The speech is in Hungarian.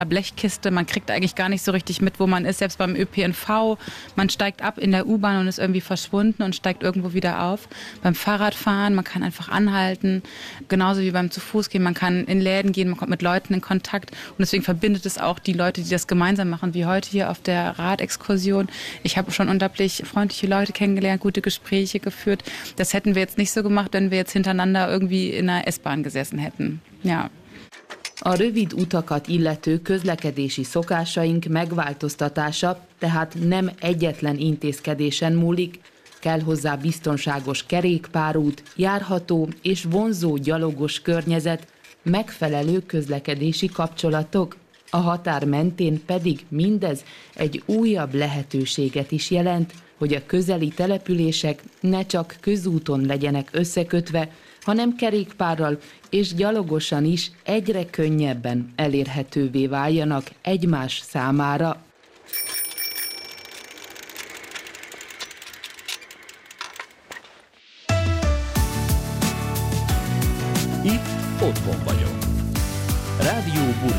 Blechkiste, man kriegt eigentlich gar nicht so richtig mit, wo man ist, selbst beim ÖPNV. Man steigt ab in der U-Bahn und ist irgendwie verschwunden und steigt irgendwo wieder auf. Beim Fahrradfahren, man kann einfach anhalten, genauso wie beim Zu-Fuß-Gehen. Man kann in Läden gehen, man kommt mit Leuten in Kontakt und deswegen verbindet es auch die Leute, die das gemeinsam machen, wie heute hier auf der Radexkursion. Ich habe schon unglaublich freundliche Leute kennengelernt, gute Gespräche geführt. Das hätten wir jetzt nicht so gemacht, wenn wir jetzt hintereinander irgendwie in einer S-Bahn gesessen hätten. Ja. A rövid utakat illető közlekedési szokásaink megváltoztatása tehát nem egyetlen intézkedésen múlik, kell hozzá biztonságos kerékpárút, járható és vonzó gyalogos környezet, megfelelő közlekedési kapcsolatok. A határ mentén pedig mindez egy újabb lehetőséget is jelent, hogy a közeli települések ne csak közúton legyenek összekötve, hanem kerékpárral és gyalogosan is egyre könnyebben elérhetővé váljanak egymás számára. Itt otthon vagyok. Rádió Burg.